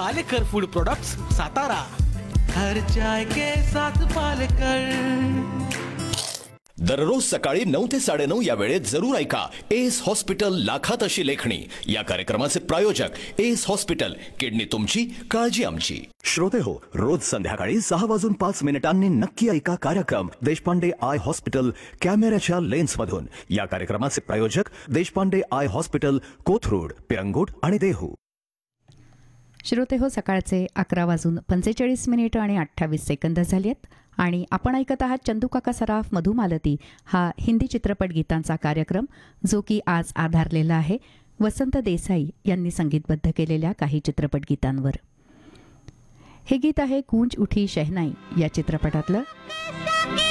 Palekar food products, Satara. हर चाय के साथ पालेकर. दररोज सकाळी 9 ते 9:30 या वेळेत जरूर ऐका एस हॉस्पिटल लाखात अशी लेखणी. या कार्यक्रमाचे प्रायोजक एस हॉस्पिटल, किडनी तुमची, काळजी आमची. श्रोते हो, रोज संध्याकाळी 6:05 नक्की ऐका कार्यक्रम देशपांडे आय हॉस्पिटल, कॅमेऱ्याच्या लेन्स मधून. या कार्यक्रमाचे प्रायोजक देशपांडे आय हॉस्पिटल, कोथरूड, पिरंगुट आणि देहू. श्रोते हो, सकाळचे 11:45 आणि 28 सेकंद झाली आहेत आणि आपण ऐकत आहात चंदूकाका सराफ मधुमालती हा हिंदी चित्रपट गीतांचा कार्यक्रम, जो की आज आधारलेला आहे वसंत देसाई यांनी संगीतबद्ध केलेल्या काही चित्रपट गीतांवर. हे गीत आहे गूंज उठी शहनाई या चित्रपटातलं.